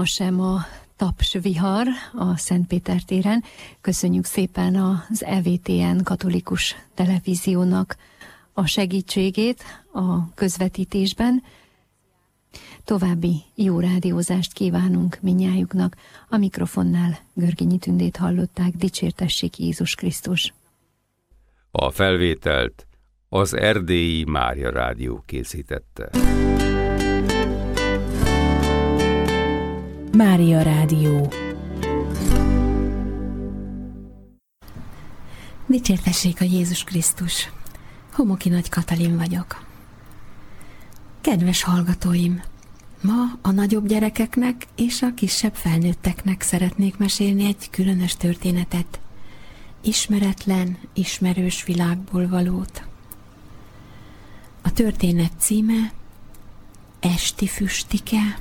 ma sem a tapsvihar a Szentpéter téren. Köszönjük szépen az EVTN katolikus televíziónak a segítségét a közvetítésben. További jó rádiózást kívánunk mindnyájuknak. A mikrofonnál Görgényi Tündét hallották. Dicsértessék Jézus Krisztus! A felvételt az Erdélyi Mária Rádió készítette. Mária Rádió. Dicsértessék a Jézus Krisztus! Homoki Nagy Katalin vagyok. Kedves hallgatóim! Ma a nagyobb gyerekeknek és a kisebb felnőtteknek szeretnék mesélni egy különös történetet. Ismeretlen, ismerős világból valót. A történet címe Esti Füstike.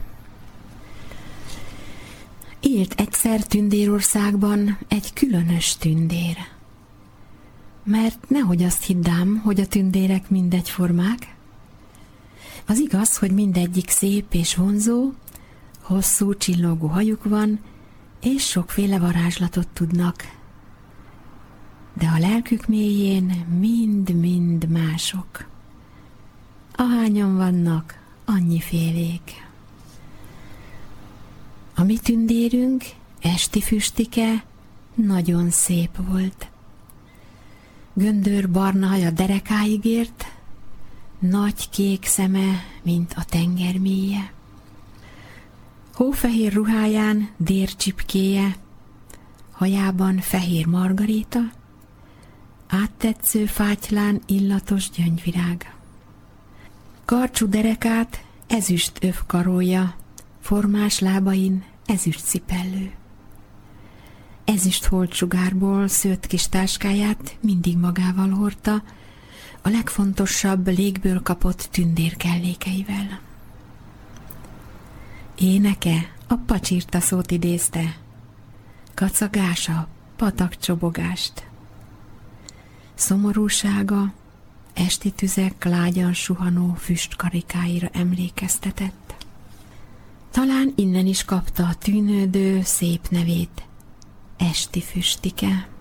Élt egyszer Tündérországban egy különös tündér. Mert nehogy azt hiddám, hogy a tündérek mindegyformák. Az igaz, hogy mindegyik szép és vonzó, hosszú csillogó hajuk van, és sokféle varázslatot tudnak. De a lelkük mélyén mind-mind mások. Ahányan vannak, annyifélék. A mi tündérünk, Esti Füstike, nagyon szép volt. Göndör barna haja derekáig ért, nagy kék szeme, mint a tenger mélye. Hófehér ruháján dércsipkéje, hajában fehér margaríta, áttetsző fátylán illatos gyöngyvirág. Karcsú derekát ezüst öv karolja, formás lábain ezüst cipellő. Ezüst holtsugárból szőtt kis táskáját mindig magával hordta, a legfontosabb légből kapott tündérkellékeivel. Éneke a pacsirta szót idézte, kacagása patakcsobogást. Szomorúsága esti tüzek lágyan suhanó füstkarikáira emlékeztetett. Talán innen is kapta a tűnődő szép nevét, Esti Füstike.